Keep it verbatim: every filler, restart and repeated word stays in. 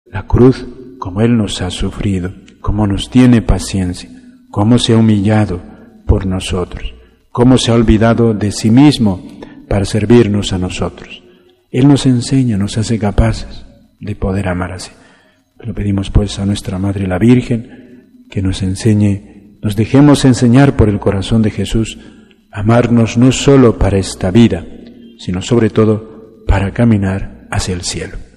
la cruz, como Él nos ha sufrido, cómo nos tiene paciencia, cómo se ha humillado por nosotros, cómo se ha olvidado de sí mismo para servirnos a nosotros. Él nos enseña, nos hace capaces de poder amar así. Lo pedimos pues a nuestra Madre la Virgen, que nos enseñe, nos dejemos enseñar por el corazón de Jesús, a amarnos no solo para esta vida, sino sobre todo para caminar hacia el cielo.